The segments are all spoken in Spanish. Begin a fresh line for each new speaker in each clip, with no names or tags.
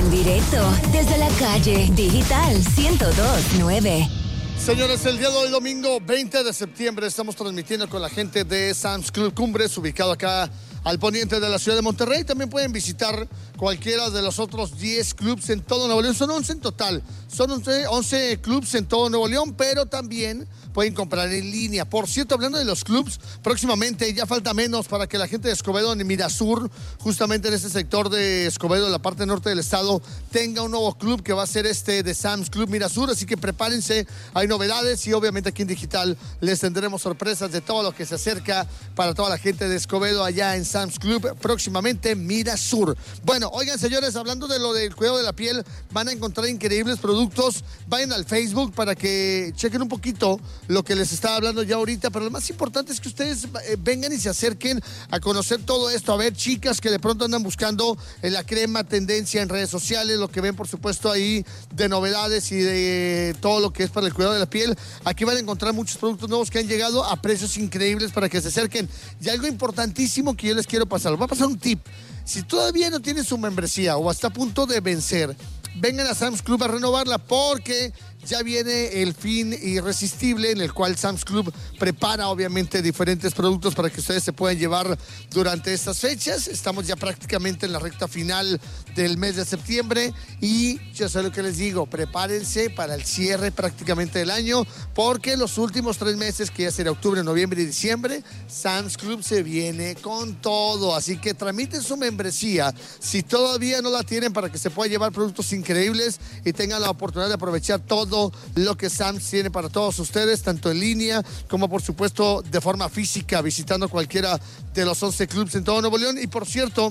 En directo desde la calle Digital 102.9.
Señores, el día de hoy, domingo 20 de septiembre, estamos transmitiendo con la gente de Sam's Club Cumbres, ubicado acá al poniente de la ciudad de Monterrey. También pueden visitar cualquiera de los otros 10 clubs en todo Nuevo León. Son 11 en total. Son 11 clubs en todo Nuevo León, pero también pueden comprar en línea. Por cierto, hablando de los clubs, próximamente ya falta menos para que la gente de Escobedo, en Mirasur, justamente en este sector de Escobedo, en la parte norte del estado, tenga un nuevo club que va a ser de Sam's Club Mirasur. Así que prepárense, hay novedades y obviamente aquí en Digital les tendremos sorpresas de todo lo que se acerca para toda la gente de Escobedo allá en Sam's Club, próximamente Mirasur. Bueno, oigan, señores, hablando de lo del cuidado de la piel, van a encontrar increíbles productos. Vayan al Facebook para que chequen un poquito lo que les estaba hablando ya ahorita, pero lo más importante es que ustedes vengan y se acerquen a conocer todo esto, a ver chicas que de pronto andan buscando la crema tendencia en redes sociales, lo que ven por supuesto ahí de novedades y de todo lo que es para el cuidado de la piel. Aquí van a encontrar muchos productos nuevos que han llegado a precios increíbles para que se acerquen. Y algo importantísimo que yo les quiero pasar, les voy a pasar un tip. Si todavía no tienen su membresía o está a punto de vencer, vengan a Sam's Club a renovarla porque ya viene el fin irresistible en el cual Sam's Club prepara obviamente diferentes productos para que ustedes se puedan llevar durante estas fechas. Estamos ya prácticamente en la recta final del mes de septiembre y yo sé lo que les digo, prepárense para el cierre prácticamente del año porque los últimos 3 meses, que ya será octubre, noviembre y diciembre, Sam's Club se viene con todo. Así que tramiten su membresía si todavía no la tienen para que se puedan llevar productos increíbles y tengan la oportunidad de aprovechar todo lo que Sam's tiene para todos ustedes, tanto en línea como por supuesto de forma física, visitando cualquiera de los 11 clubs en todo Nuevo León. Y por cierto,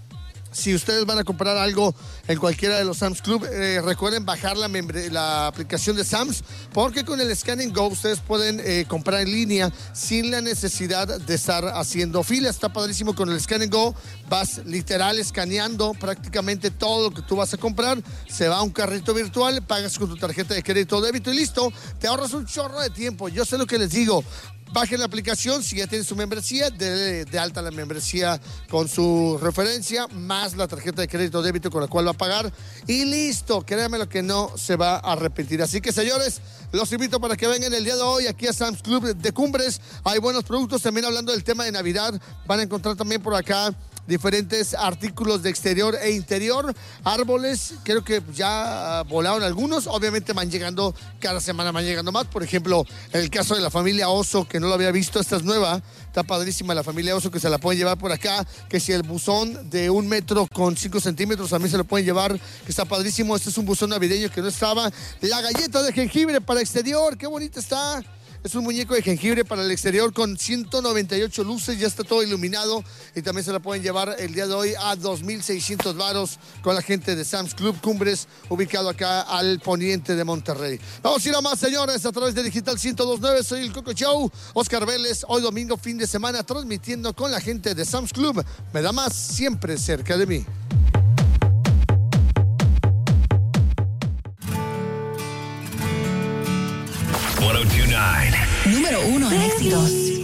si ustedes van a comprar algo en cualquiera de los Sam's Club, recuerden bajar la aplicación de Sam's, porque con el Scan and Go ustedes pueden comprar en línea sin la necesidad de estar haciendo fila. Está padrísimo con el Scan and Go. Vas literal escaneando prácticamente todo lo que tú vas a comprar. Se va a un carrito virtual, pagas con tu tarjeta de crédito o débito y listo. Te ahorras un chorro de tiempo. Yo sé lo que les digo. Bajen la aplicación, si ya tienen su membresía, de alta la membresía con su referencia, más la tarjeta de crédito o débito con la cual va a pagar y listo, créanme lo que no se va a arrepentir. Así que señores, los invito para que vengan el día de hoy aquí a Sam's Club de Cumbres. Hay buenos productos, también hablando del tema de Navidad, van a encontrar también por acá diferentes artículos de exterior e interior, árboles, creo que ya volaron algunos, obviamente van llegando, cada semana van llegando más. Por ejemplo, en el caso de la familia Oso, que no lo había visto, esta es nueva, está padrísima la familia Oso, que se la pueden llevar por acá, que si el buzón de 1 metro con 5 centímetros también se lo pueden llevar, que está padrísimo. Este es un buzón navideño que no estaba. La galleta de jengibre para exterior, qué bonita está. Es un muñeco de jengibre para el exterior con 198 luces, ya está todo iluminado y también se la pueden llevar el día de hoy a 2,600 varos con la gente de Sam's Club Cumbres, ubicado acá al poniente de Monterrey. Vamos a ir a más, señores, a través de Digital 102.9. Soy el Coco Show, Oscar Vélez, hoy domingo, fin de semana, transmitiendo con la gente de Sam's Club. Me da más, siempre cerca de mí.
102.9.
Número 1 en éxitos.